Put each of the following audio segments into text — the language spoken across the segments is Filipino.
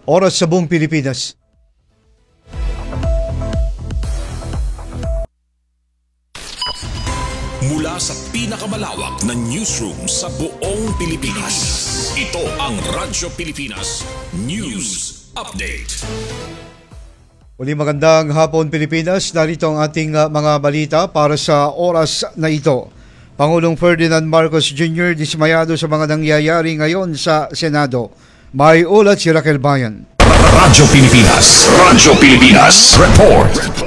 oras sa buong Pilipinas. Mula sa pinakamalawak na newsroom sa buong Pilipinas, ito ang Radyo Pilipinas News Update. Muli magandang hapon Pilipinas, narito ang ating mga balita para sa oras na ito. Pangulong Ferdinand Marcos Jr. dismayado sa mga nangyayari ngayon sa Senado. May ulat si Raquel Bayan. Radyo Pilipinas Report.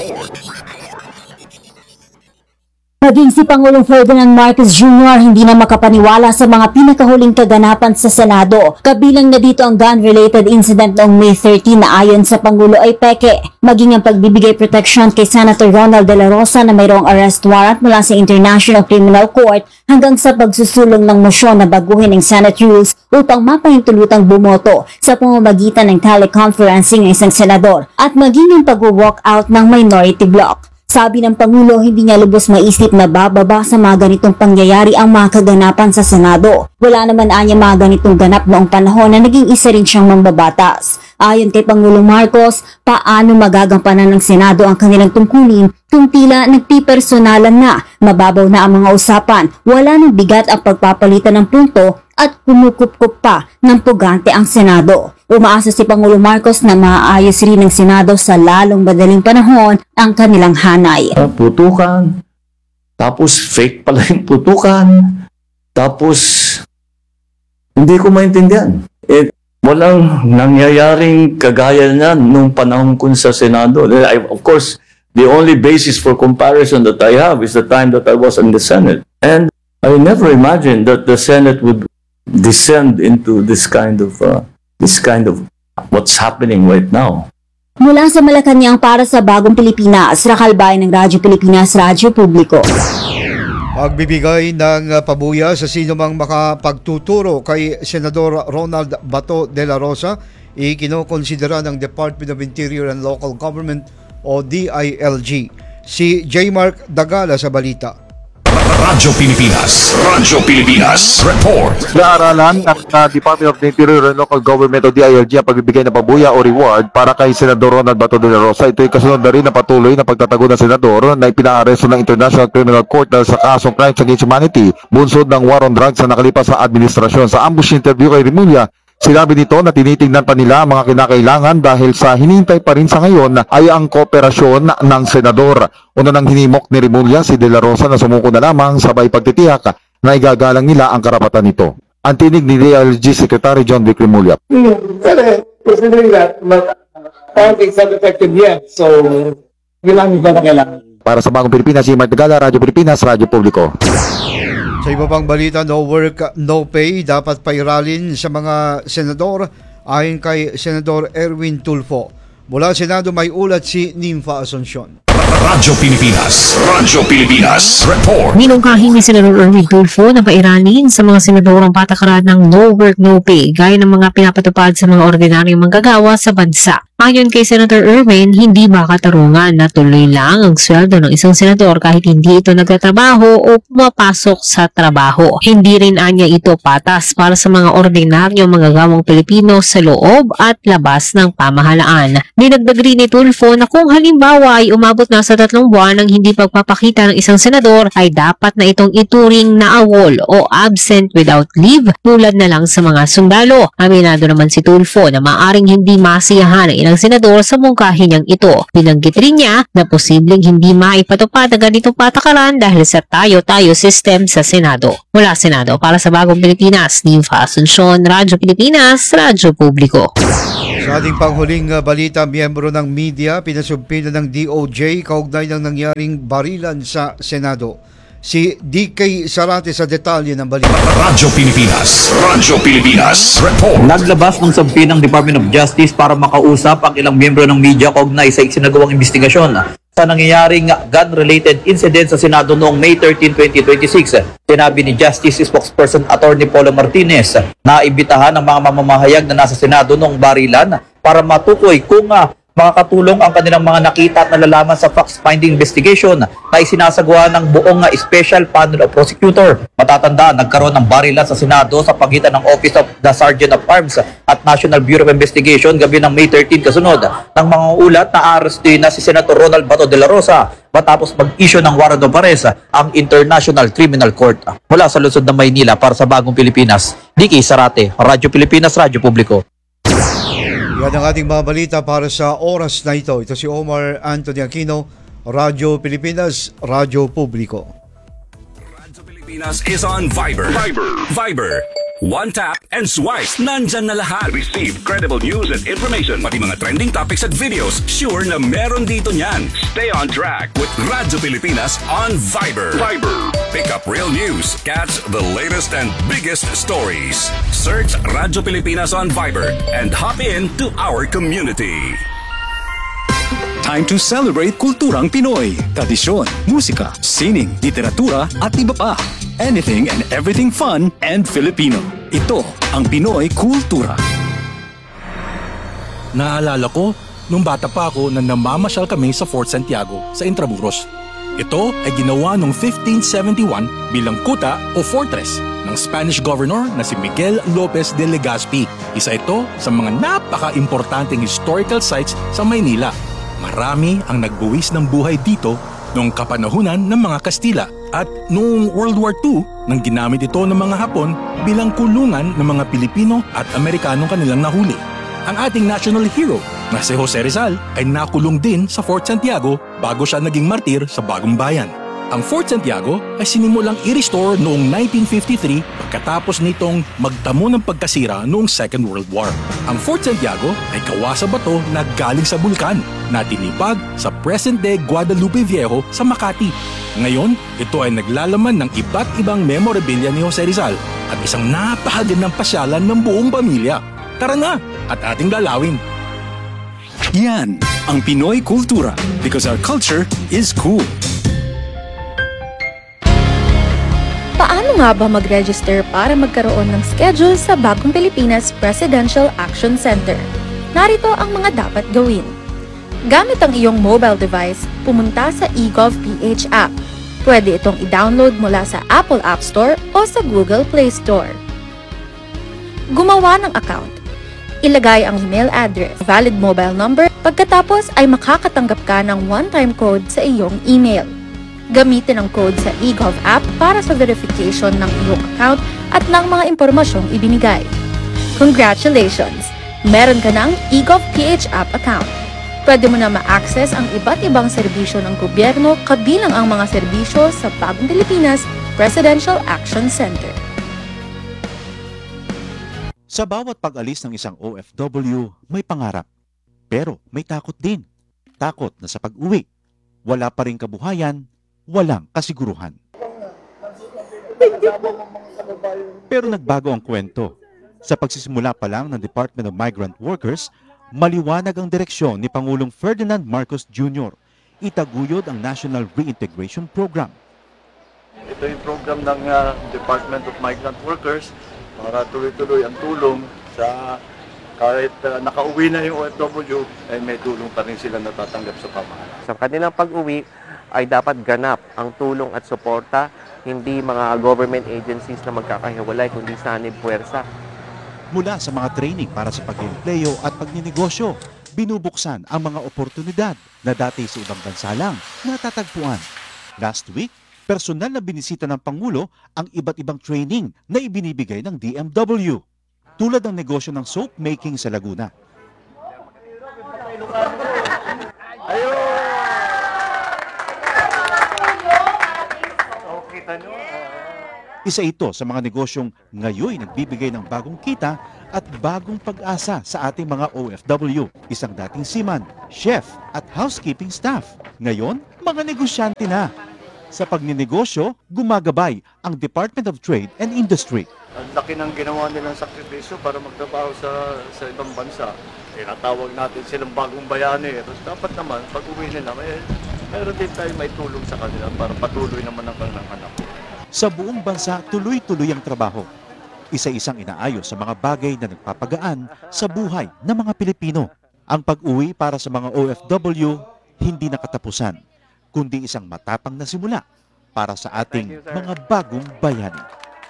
Maging si Pangulong Ferdinand Marcos Jr. hindi na makapaniwala sa mga pinakahuling kaganapan sa Senado. Kabilang na dito ang gun-related incident noong May 13 na ayon sa Pangulo ay peke. Maging ang pagbibigay protection kay Senator Ronald De La Rosa na mayroong arrest warrant mula sa International Criminal Court hanggang sa pagsusulong ng mosyon na baguhin ang Senate rules upang mapahintulutang bumoto sa pamamagitan ng teleconferencing ng isang senador at maging ang pag-walk out ng minority bloc. Sabi ng Pangulo, hindi niya lubos maisip na bababa sa mga ganitong pangyayari ang mga kaganapan sa Senado. Wala naman anya mga ganitong ganap noong panahon na naging isa rin siyang mambabatas. Ayon kay Pangulong Marcos, paano magagampanan ng Senado ang kanilang tungkulin kung tila nagpipersonalan na, mababaw na ang mga usapan, wala nang bigat ang pagpapalitan ng punto at kumukup-kup pa ng pugante ang Senado. Umaasa si Pangulong Marcos na maayos rin ng Senado sa lalong madaling panahon ang kanilang hanay. Putukan, tapos fake pala yung putukan, tapos hindi ko maintindihan. Walang nangyayaring kagaya niyan nung panahon ko sa Senado. Of course, the only basis for comparison that I have is the time that I was in the Senate. And I never imagined that the Senate would descend into this kind of what's happening right now. Mula sa Malacanang para sa Bagong Pilipinas, Raquel Bayan ng Radyo Pilipinas, Radyo Publiko. Pagbibigay ng pabuya sa sino mang makapagtuturo kay Senador Ronald Bato de la Rosa, ikinokonsidera ng Department of Interior and Local Government o DILG. Si J. Mark Dagala sa balita. Radyo Pilipinas Report. Naaralan ng Department of the Interior and Local Government o DILG ang pagbibigay ng pabuya o reward para kay Senador Ronald Bato de la Rosa. Ito ay kasunod na rin na patuloy na pagtatago ng Senador na ipinaaresto ng International Criminal Court dahil sa kasong crimes against humanity, bunsod ng war on drugs na nakalipas sa administrasyon. Sa ambush interview kay Rimulya, sinabi nito na tinitingnan pa nila ang mga kinakailangan dahil sa hinihintay pa rin sa ngayon ay ang kooperasyon ng Senador. Una nang hinimok ni Rimulya si De La Rosa na sumuko na lamang sabay pagtitiyak na igagalang nila ang karapatan nito. Ang tinig ni DILG Secretary John Vic Rimulya. Considering that, things have affected yet, so kailangan ba na kailangan? Para sa Bagong Pilipinas, si Mark Dagala, Radyo Pilipinas, Radyo Publiko. Sa iba pang balita, no work, no pay dapat pairalin sa mga senador ayon kay Senador Erwin Tulfo. Mula Senado may ulat si Nympha Asuncion. Radyo Pilipinas Report. Minungkahi ni Senador Erwin Tulfo na pairalin sa mga senador ang patakaran ng no work, no pay gaya ng mga pinapatupad sa mga ordinaryong manggagawa sa bansa. Ayon kay Senator Erwin, hindi makatarungan na tuloy lang ang sweldo ng isang senador kahit hindi ito nagtatrabaho o pumapasok sa trabaho. Hindi rin anya ito patas para sa mga ordinaryong manggagawang Pilipino sa loob at labas ng pamahalaan. Dinagdag rin ni Tulfo na kung halimbawa ay umabot na sa 3 buwan ng hindi pagpapakita ng isang senador ay dapat na itong ituring na awol o absent without leave tulad na lang sa mga sundalo. Aminado naman si Tulfo na maaring hindi masiyahan ang ng senador sa mungkahi niyang ito. Binanggit rin niya na posibleng hindi maipatupad ang ganitong patakaran dahil sa tayo-tayo system sa Senado. Mula Senado para sa Bagong Pilipinas, Nympha Asuncion, Radyo Pilipinas, Radyo Publiko. Sa ating panghuling balita, miyembro ng media pinasumpina ng DOJ kaugnay ng nangyaring barilan sa Senado. Si DK Sarate sa detalye ng balita. Radyo Pilipinas Report. Naglabas ng sumpi ng Department of Justice para makausap ang ilang miyembro ng media kaugnay sa isinagawang investigasyon sa nangyayaring gun-related incident sa Senado noong May 13, 2026. Sinabi ni Justice Spokesperson Attorney Polo Martinez na imbitahan ang mga mamamahayag na nasa Senado noong barilan para matukoy kung Makakatulong ang kanilang mga nakita at nalalaman sa fact-finding investigation na isinasagawa ng buong Special Panel of Prosecutor. Matatandaan, nagkaroon ng barilan sa Senado sa pagitan ng Office of the Sergeant of Arms at National Bureau of Investigation gabi ng May 13 kasunod ng mga ulat na arestuin na si Senator Ronald Bato de la Rosa matapos mag-issue ng warrant of arrest ang International Criminal Court. Mula sa lungsod ng Maynila para sa Bagong Pilipinas, Dicky Sarate, Radyo Pilipinas, Radyo Publiko. Yan ang ating mga balita para sa oras na ito. Ito si Omar Anthony Aquino, Radyo Pilipinas, Radyo Publiko. Radyo Pilipinas is on Viber. Viber. One tap and swipe. Nandyan na lahat. Receive credible news and information. Pati mga trending topics at videos. Sure na meron dito niyan. Stay on track with Radyo Pilipinas on Viber. Pick up real news. Catch the latest and biggest stories. Search Radyo Pilipinas on Viber and hop in to our community. Time to celebrate kulturang Pinoy. Tradisyon, musika, sining, literatura at iba pa. Anything and everything fun and Filipino. Ito ang Pinoy Kultura. Naalala ko, nung bata pa ako na namamasyal kami sa Fort Santiago sa Intramuros. Ito ay ginawa noong 1571 bilang kuta o fortress ng Spanish governor na si Miguel Lopez de Legazpi. Isa ito sa mga napaka-importanting historical sites sa Maynila. Marami ang nagbuwis ng buhay dito noong kapanahunan ng mga Kastila at noong World War II nang ginamit ito ng mga Hapon bilang kulungan ng mga Pilipino at Amerikanong kanilang nahuli. Ang ating national hero na si Jose Rizal ay nakulong din sa Fort Santiago bago siya naging martir sa Bagong Bayan. Ang Fort Santiago ay sinimulang i-restore noong 1953 pagkatapos nitong magtamo ng pagkasira noong Second World War. Ang Fort Santiago ay gawa sa bato na galing sa bulkan na tinipag sa present-day Guadalupe Viejo sa Makati. Ngayon, ito ay naglalaman ng iba't ibang memorabilia ni Jose Rizal at isang napakagandang pasyalan ng buong pamilya. Tara na at ating dalawin! Yan ang Pinoy Kultura because our culture is cool. Paano nga ba mag-register para magkaroon ng schedule sa Bagong Pilipinas Presidential Action Center? Narito ang mga dapat gawin. Gamit ang iyong mobile device, pumunta sa eGov.ph app. Pwede itong i-download mula sa Apple App Store o sa Google Play Store. Gumawa ng account. Ilagay ang email address, valid mobile number, pagkatapos ay makakatanggap ka ng one-time code sa iyong email. Gamitin ang code sa eGov app para sa verification ng iyong account at ng mga impormasyong ibinigay. Congratulations! Meron ka ng eGov.ph app account. Pwede mo na ma-access ang iba't ibang serbisyo ng gobyerno kabilang ang mga serbisyo sa Bagong Pilipinas Presidential Action Center. Sa bawat pag-alis ng isang OFW, may pangarap. Pero may takot din. Takot na sa pag-uwi, wala pa ring kabuhayan, walang kasiguruhan. Pero nagbago ang kwento. Sa pagsisimula pa lang ng Department of Migrant Workers, maliwanag ang direksyon ni Pangulong Ferdinand Marcos Jr. Itaguyod ang National Reintegration Program. Ito yung program ng Department of Migrant Workers para tuloy-tuloy ang tulong sa kahit nakauwi na yung OFW, ay may tulong pa rin sila natatanggap sa pamahalaan. Sa kanilang pag-uwi ay dapat ganap ang tulong at suporta, hindi mga government agencies na magkakahiwalay, kundi sanib puwersa. Mula sa mga training para sa pag-empleyo at pagninegosyo, binubuksan ang mga oportunidad na dati sa ibang bansa lang natatagpuan. Last week, personal na binisita ng Pangulo ang iba't ibang training na ibinibigay ng DMW, tulad ng negosyo ng soap making sa Laguna. Isa ito sa mga negosyong ngayon nagbibigay ng bagong kita at bagong pag-asa sa ating mga OFW. Isang dating seaman, chef at housekeeping staff. Ngayon, mga negosyante na. Sa pagninegosyo, gumagabay ang Department of Trade and Industry. Ang laki ng ginawa nilang sakripisyo para magtrabaho sa ibang bansa. Natawag natin silang bagong bayani. Tapos dapat naman, pag-uwi nila, mayroon din tayo may tulong sa kanila para patuloy naman ang kanilang anak. Sa buong bansa, tuloy-tuloy ang trabaho. Isa-isang inaayos sa mga bagay na nagpapagaan sa buhay ng mga Pilipino. Ang pag-uwi para sa mga OFW hindi nakatapusan, kundi isang matapang na simula para sa ating mga bagong bayani.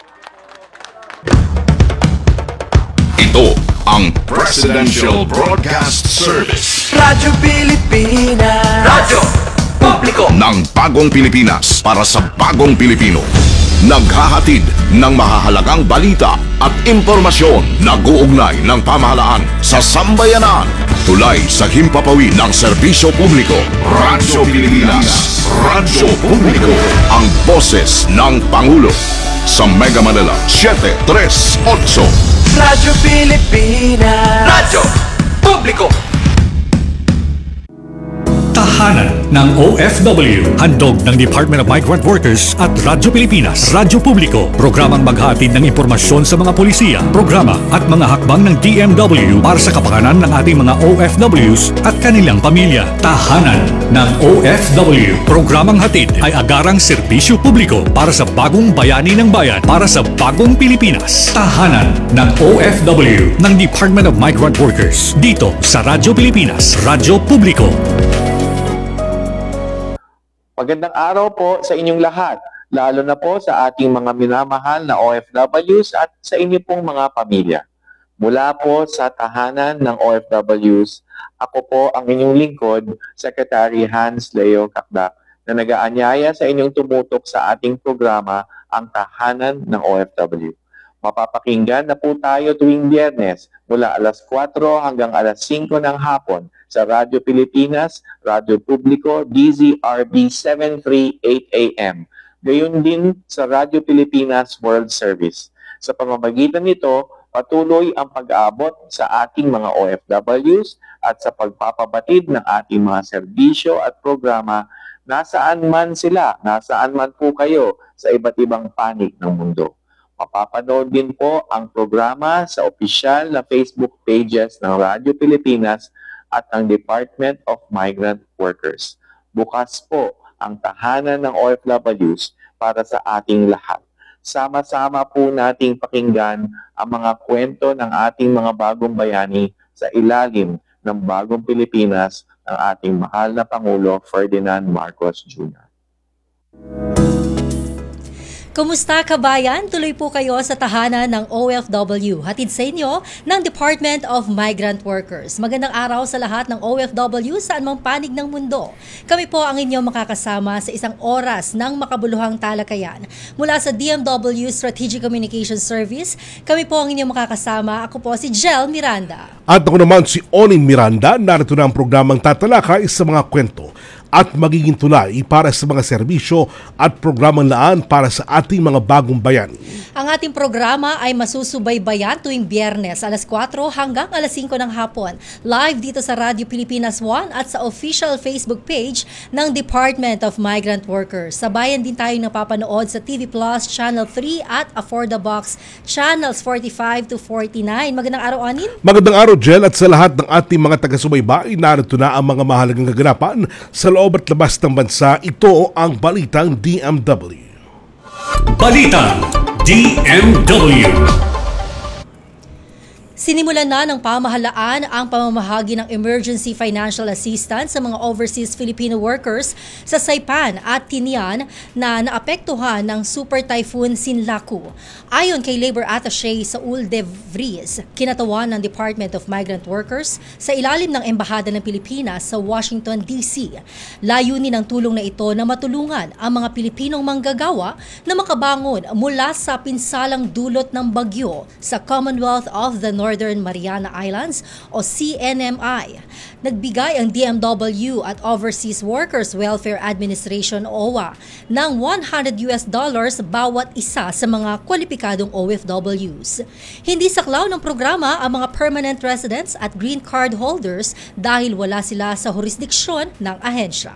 Ito ang Presidential Broadcast Service. Radyo Pilipinas. Radyo Publiko ng bagong Pilipinas para sa bagong Pilipino. Naghahatid ng mahahalagang balita at impormasyon na guugnay ng pamahalaan sa sambayanan. Tulay sa himpapawid ng serbisyo publiko. Radyo Pilipinas. Radyo Publiko. Ang boses ng Pangulo. Sa Mega Manila, 738. Radyo Pilipinas. Radyo Publiko. Tahanan ng OFW. Handog ng Department of Migrant Workers at Radyo Pilipinas. Radyo Publiko. Programang maghatid ng impormasyon sa mga polisiya, programa at mga hakbang ng DMW para sa kapakanan ng ating mga OFWs at kanilang pamilya. Tahanan ng OFW. Programang hatid ay agarang serbisyo publiko para sa bagong bayani ng bayan, para sa bagong Pilipinas. Tahanan ng OFW ng Department of Migrant Workers. Dito sa Radyo Pilipinas. Radyo Publiko. Magandang araw po sa inyong lahat, lalo na po sa ating mga minamahal na OFWs at sa inyo pong mga pamilya. Mula po sa tahanan ng OFWs, ako po ang inyong lingkod, Secretary Hans Leo Kakdak, na nag-aanyaya sa inyong tumutok sa ating programa, ang Tahanan ng OFW. Mapapakinggan na po tayo tuwing Biyernes mula alas 4 hanggang alas 5 ng hapon sa Radyo Pilipinas, Radyo Publiko, DZRB 738 AM. Gayon din sa Radyo Pilipinas World Service. Sa pamamagitan nito, patuloy ang pag-aabot sa ating mga OFWs at sa pagpapabatid ng ating mga serbisyo at programa nasaan man sila, nasaan man po kayo sa iba't ibang panig ng mundo. Mapapanood din po ang programa sa opisyal na Facebook pages ng Radyo Pilipinas at ng Department of Migrant Workers. Bukas po ang tahanan ng OFWs para sa ating lahat. Sama-sama po nating pakinggan ang mga kwento ng ating mga bagong bayani sa ilalim ng bagong Pilipinas ng ating mahal na Pangulo Ferdinand Marcos Jr. Kumusta kabayan? Tuloy po kayo sa tahanan ng OFW. Hatid sa inyo ng Department of Migrant Workers. Magandang araw sa lahat ng OFW saan mang panig ng mundo. Kami po ang inyong makakasama sa isang oras ng makabuluhang talakayan. Mula sa DMW Strategic Communication Service, kami po ang inyong makakasama. Ako po si Jel Miranda. At ako naman si Onin Miranda. Narito na ang programang tatalakay sa mga kwento at magiging tulay para sa mga serbisyo at programang laan para sa ating mga bagong bayani. Ang ating programa ay masusubaybayan tuwing Biyernes, alas 4 hanggang alas 5 ng hapon. Live dito sa Radyo Pilipinas 1 at sa official Facebook page ng Department of Migrant Workers. Sabayan din tayong napapanood sa TV Plus, Channel 3 at Affordabox, Channels 45 to 49. Magandang araw, Onin. Magandang araw, Jel, at sa lahat ng ating mga taga-subaybay, narito na ang mga mahalagang kaganapan sa loob at labas ng bansa. Ito ang Balitang DMW. Balitang DMW. Sinimulan na ng pamahalaan ang pamamahagi ng emergency financial assistance sa mga overseas Filipino workers sa Saipan at Tinian na naapektuhan ng Super Typhoon Sinlaku. Ayon kay Labor Attaché Saul De Vries, kinatawan ng Department of Migrant Workers sa ilalim ng Embahada ng Pilipinas sa Washington, D.C. Layunin ng tulong na ito na matulungan ang mga Pilipinong manggagawa na makabangon mula sa pinsalang dulot ng bagyo sa Commonwealth of the Northern Mariana Islands o CNMI. Nagbigay ang DMW at Overseas Workers Welfare Administration OWA ng $100 bawat isa sa mga kwalipikadong OFWs. Hindi saklaw ng programa ang mga permanent residents at green card holders dahil wala sila sa jurisdiksyon ng ahensya.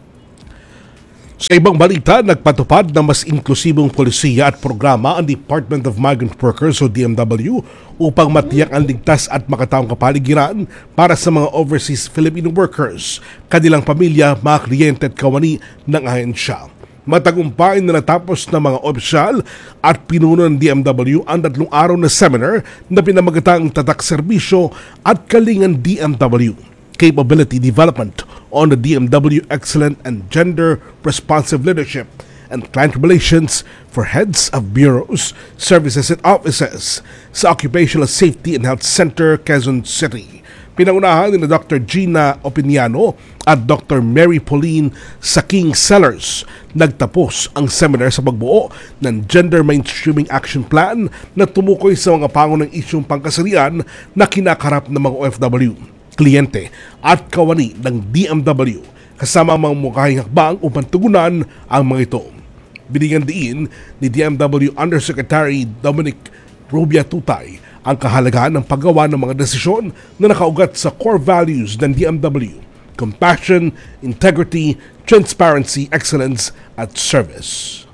Sa ibang balita, nagpatupad ng mas inklusibong polisiya at programa ang Department of Migrant Workers o DMW upang matiyak ang ligtas at makataong kapaligiran para sa mga overseas Filipino workers, kanilang pamilya, mga kliyente at kawani ng ahensya. Matagumpay na natapos ng mga opisyal at pinuno ng DMW ang 3 araw na seminar na pinamagatang Tatak Serbisyo at Kalingan DMW. capability development on the DMW excellent and gender responsive leadership and client relations for heads of bureaus, services and offices sa Occupational Safety and Health Center, Quezon City. Pinangunahan ni Dr. Gina Opiniano at Dr. Mary Pauline Saking Sellers. Nagtapos ang seminar sa pagbuo ng Gender Mainstreaming Action Plan na tumukoy sa mga pangunang isyong pangkasarian na kinakarap ng mga OFW, kliyente at kawani ng DMW kasama ang mga mukahing hakbang upang tugunan ang mga ito. Binigyan diin ni DMW Undersecretary Dominic Rubia Tutay ang kahalagahan ng paggawa ng mga desisyon na nakaugat sa core values ng DMW: compassion, integrity, transparency, excellence, at service.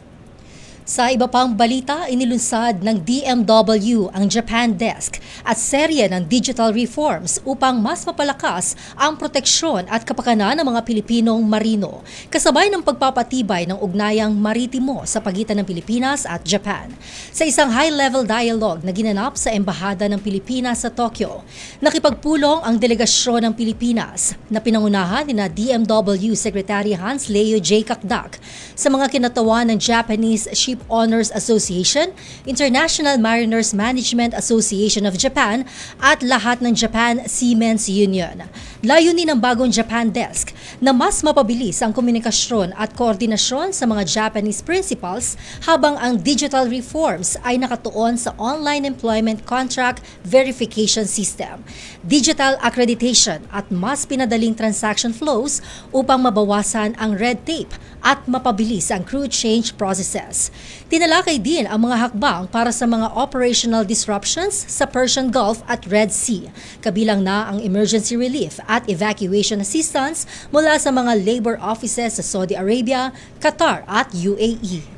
Sa iba pang balita, inilunsad ng DMW ang Japan Desk at serye ng digital reforms upang mas mapalakas ang proteksyon at kapakanan ng mga Pilipinong marino, kasabay ng pagpapatibay ng ugnayang maritimo sa pagitan ng Pilipinas at Japan. Sa isang high-level dialogue na ginanap sa Embahada ng Pilipinas sa Tokyo, nakipagpulong ang delegasyon ng Pilipinas na pinangunahan ni DMW Secretary Hans Leo J. Kakdak sa mga kinatawan ng Japanese Ship Owners Association, International Mariners Management Association of Japan at lahat ng Japan Seamen's Union. Layunin ng bagong Japan Desk na mas mapabilis ang komunikasyon at koordinasyon sa mga Japanese principals habang ang digital reforms ay nakatuon sa online employment contract verification system, digital accreditation at mas pinadaling transaction flows upang mabawasan ang red tape at mapabilis ang crew change processes. Tinalakay din ang mga hakbang para sa mga operational disruptions sa Persian Gulf at Red Sea, kabilang na ang emergency relief at evacuation assistance mula sa mga labor offices sa Saudi Arabia, Qatar at UAE.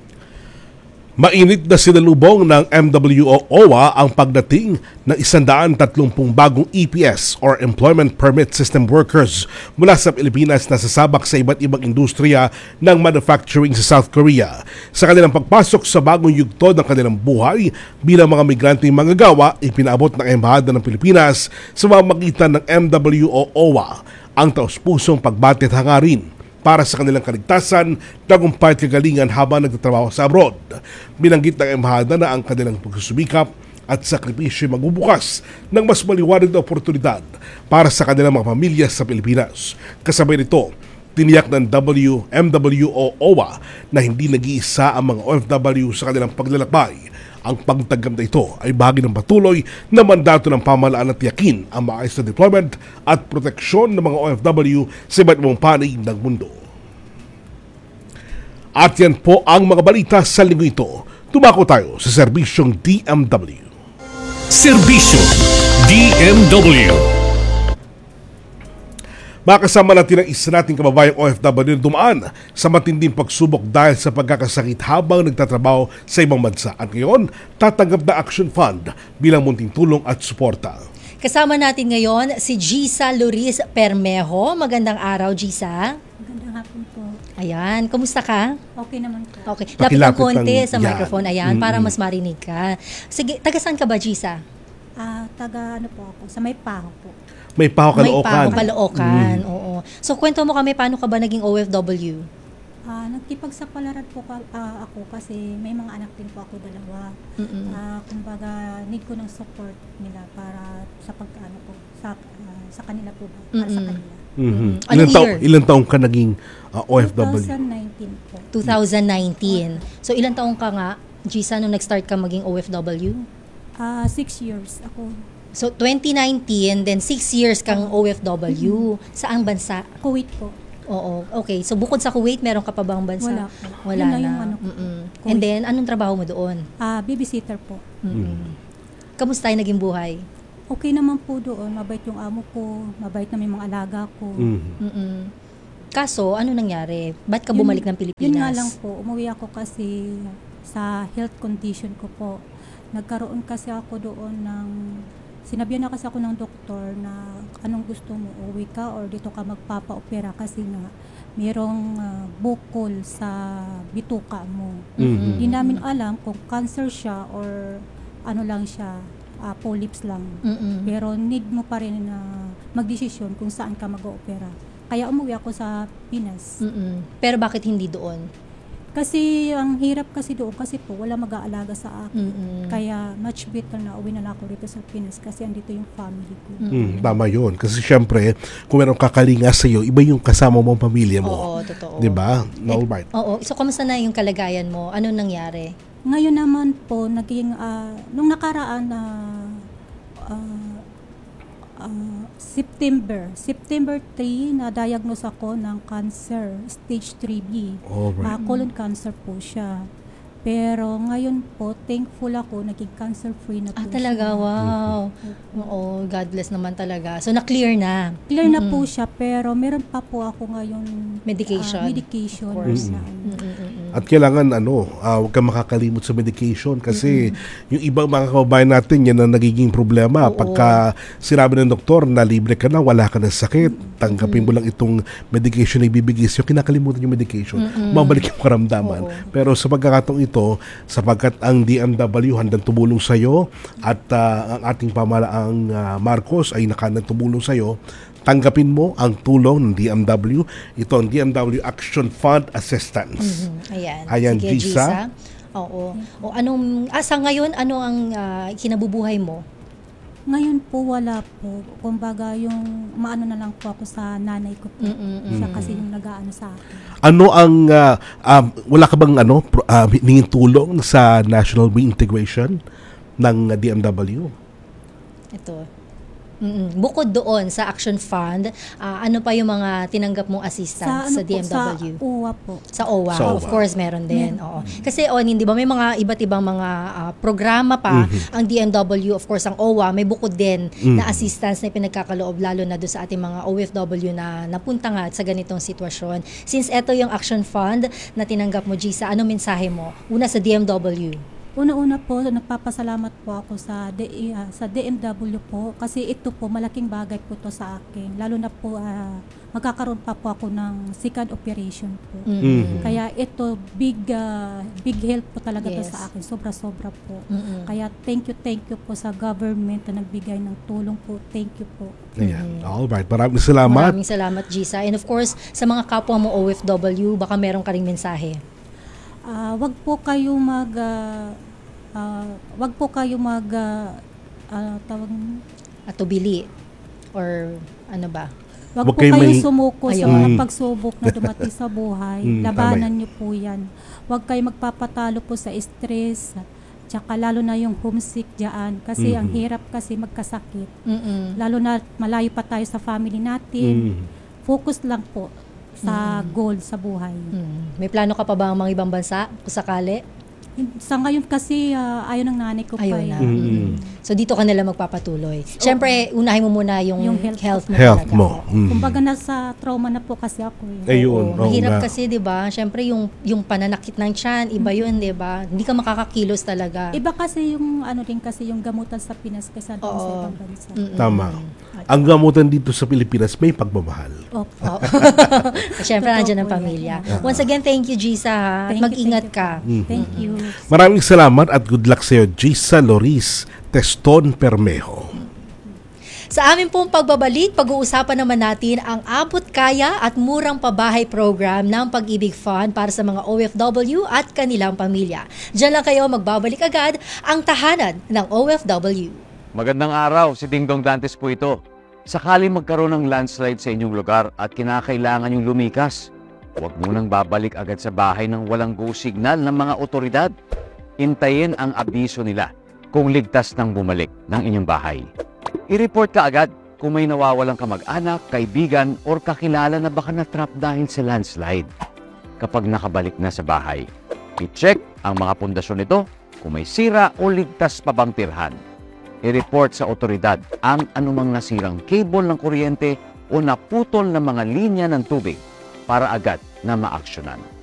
Mainit na sinalubong ng MWO-OWA ang pagdating ng 130 bagong EPS or Employment Permit System workers mula sa Pilipinas na sasabak sa iba't ibang industriya ng manufacturing sa South Korea. Sa kanilang pagpasok sa bagong yugto ng kanilang buhay bilang mga migranteng manggagawa, ipinaabot ng Embahada ng Pilipinas sa pamamagitan ng MWO-OWA ang taus-pusong pagbati at hangarin para sa kanilang kaligtasan, tagumpay at kagalingan habang nagtatrabaho sa abroad. Binanggit ng Embahada na ang kanilang pagsusumikap at sakripisyo magbubukas ng mas maliwanag na oportunidad para sa kanilang mga pamilya sa Pilipinas. Kasabay nito, tiniyak ng MWO-OWA na hindi nag-iisa ang mga OFW sa kanilang paglalakbay. Ang pagtanggap na ito ay bahagi ng patuloy na mandato ng pamahalaan at tiyakin ang maayos na deployment at proteksyon ng mga OFW sa iba't ibang panig ng mundo. At yan po ang mga balita sa linggo ito. Tumako tayo sa serbisyong DMW. Serbisyo DMW. Makasama natin ang isa nating kababayang OFW na dumaan sa matinding pagsubok dahil sa pagkakasakit habang nagtatrabaho sa ibang bansa. At ngayon, tatanggap na Action Fund bilang munting tulong at suporta. Kasama natin ngayon si Gisa Loris Permejo. Magandang araw, Gisa. Magandang hapon po. Ayan, kumusta ka? Okay naman po. Okay, lapit ng konti sa yan. microphone. Ayan, para mas marinig ka. Sige, taga saan ka ba, Gisa? Taga ano po ako, sa May Paho po. May Paho, Caloocan. May Paho, Caloocan. Oo. So, kwento mo kami, paano ka ba naging OFW? Nagkipagsapalaran po ako kasi may mga anak din po ako dalawa. Kumbaga, need ko ng support nila para sa pagkaano po, sa kanila po ba? Para sa kanila. Ilan taong ka naging OFW? 2019 po. 2019. So, ilan taong ka nga, Gisa, nung nag-start ka maging OFW? 6 years ako. So, 2019, then 6 years kang OFW. Saang bansa? Kuwait po. Oo, okay. So, bukod sa Kuwait, meron ka pa bang bansa? Wala po. Wala Yun na. yung And then, anong trabaho mo doon? Babysitter po. Kamusta yung naging buhay? Okay naman po doon. Mabait yung amo ko. Mabait na may mga alaga ko. Kaso, ano nangyari? Ba't ka bumalik ng Pilipinas? Yun nga lang po. Umuwi ako kasi sa health condition ko po. Nagkaroon kasi ako doon ng... Sinabihan na kasi ako ng doktor na anong gusto mo, uwi ka or dito ka magpapa-opera kasi nga mayroong bukol sa bituka mo. Hindi namin alam kung cancer siya or ano lang siya, polyps lang. Pero need mo pa rin na magdesisyon kung saan ka mag-oopera. Kaya umuwi ako sa Pinas. Pero bakit hindi doon? Kasi ang hirap kasi doon kasi po wala mag-aalaga sa akin. Kaya much better na uwi na lang ako rito sa Pinas kasi andito yung family ko. Tama yun. Kasi syempre, kung meron kakalinga sa iyo, iba yung kasama mo, pamilya mo. Oo, totoo. Diba? All right. Oo. So, kamusta na yung kalagayan mo? Ano nangyari? Ngayon naman po, naging, nung nakaraan na September 3, na-diagnose ako ng cancer, stage 3B. Alright. Colon cancer po siya. Pero ngayon po, thankful ako, naging cancer-free na po Talaga? siya. Wow. Oo, God bless naman talaga. So, na-clear na? Clear na po siya, pero meron pa po ako ngayon medication. Medication. Of course. At kailangan huwag kang makakalimot sa medication kasi yung ibang mga kababayan natin yan ang nagiging problema. Pagka sinabi ng doktor na libre ka na, wala ka ng sakit, tanggapin mo lang itong medication na ibibigay sa'yo, kinakalimutan yung medication, mabalik yung karamdaman. Pero sa pagkakataong ito, sapagkat ang DMW handang tumulong sa'yo at ang ating pamahalaang Marcos ay nakandang tumulong sa'yo, tanggapin mo ang tulong ng DMW. Ito ang DMW Action Fund Assistance. Ayan, Sige, Gisa. Oo. O anong, sa ngayon, ano ang kinabubuhay mo? Ngayon po wala po. Kumbaga yung maano na lang po ako sa nanay ko po. Siya kasi yung nag-aano sa akin. Ano ang wala ka bang hiningin tulong sa National Reintegration ng DMW? Ito. Bukod doon sa Action Fund, ano pa yung mga tinanggap mong assistance sa DMW? Sa OWA po. Sa OWA, of course, meron din. Oo. Kasi, hindi ba, may mga iba't ibang mga programa pa ang DMW, of course, ang OWA, may bukod din na assistance na pinagkakaloob, lalo na doon sa ating mga OFW na napunta nga sa ganitong sitwasyon. Since eto yung Action Fund na tinanggap mo, Gisa, ano mensahe mo? Una sa DMW. Una-una po, nagpapasalamat po ako sa DMW po kasi ito po, malaking bagay po to sa akin. Lalo na po, magkakaroon pa po ako ng second operation po. Kaya ito, big help po talaga to sa akin. Sobra-sobra po. Kaya thank you po sa government na nagbigay ng tulong po. Thank you po. Ayan. Alright, maraming salamat. Maraming salamat, Gisa. And of course, sa mga kapwa mo OFW, baka meron ka ring mensahe. Wag po kayo atubili or ano ba? Wag po kayong sumuko sa mga pagsubok na dumating sa buhay. Labanan niyo po 'yan. Wag kayo magpapatalo po sa stress. Tsaka lalo na yung homesick diyan kasi ang hirap kasi magkasakit. Lalo na malayo pa tayo sa family natin. Focus lang po sa goal sa buhay. May plano ka pa ba ang mga ibang bansa kung sakali? Sa ngayon kasi ayaw ng nanay ko ayaw pa. Na. So dito ka nila magpapatuloy. Siyempre, unahin mo muna yung health mo. Health mo. Kumbaga nasa trauma na po kasi ako. Ayun. Mahirap kasi, 'di ba? Siyempre yung pananakit ng tiyan, iba 'yun, 'di ba? Hindi ka makakakilos talaga. Iba kasi yung yung gamutan sa Pinas kaysa doon sa ibang bansa. Tama. Ang gamutan dito sa Pilipinas may pagmamahal. Opo. Siyempre, nandiyan ang pamilya. Once again, thank you, Gisa. Mag-ingat ka. Thank you. Maraming salamat at good luck sa iyo, Gisa Loris Teston Permejo. Sa amin pong pagbabalik, pag-uusapan naman natin ang abot kaya at murang pabahay program ng Pag-ibig Fund para sa mga OFW at kanilang pamilya. Diyan lang kayo, magbabalik agad ang tahanan ng OFW. Magandang araw, si Dingdong Dantes po ito. Sakali magkaroon ng landslide sa inyong lugar at kinakailangan yung lumikas, huwag munang babalik agad sa bahay ng walang go signal ng mga otoridad. Hintayin ang abiso nila kung ligtas nang bumalik ng inyong bahay. I-report ka agad kung may nawawalang kamag-anak, kaibigan, or kakilala na baka na-trap dahil sa landslide. Kapag nakabalik na sa bahay, i-check ang mga pundasyon nito kung may sira o ligtas pa bang tirhan. I-report sa otoridad ang anumang nasirang cable ng kuryente o naputol na mga linya ng tubig para agad na maaksyonan.